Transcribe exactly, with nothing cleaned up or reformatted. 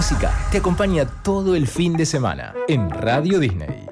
música te acompaña todo el fin de semana en Radio Disney.